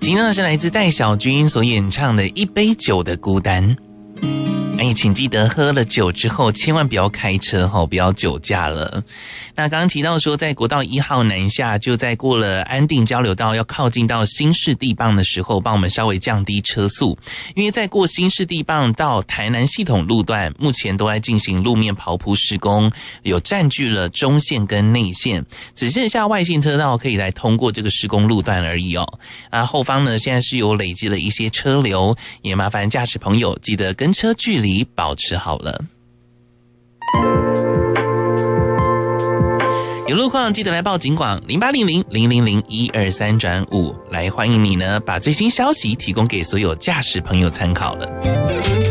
今天是来自戴晓君所演唱的《一杯酒的孤单》。请记得喝了酒之后千万不要开车，不要酒驾了。那刚刚提到说，在国道1号南下，就在过了安定交流道要靠近到新市地磅的时候，帮我们稍微降低车速，因为在过新市地磅到台南系统路段，目前都在进行路面刨铺施工，有占据了中线跟内线，只剩下外线车道可以来通过这个施工路段而已哦。后方呢现在是有累积了一些车流，也麻烦驾驶朋友记得跟车距离保持好了。有路况记得来报警广0800-000-123-5，来欢迎你呢把最新消息提供给所有驾驶朋友参考了。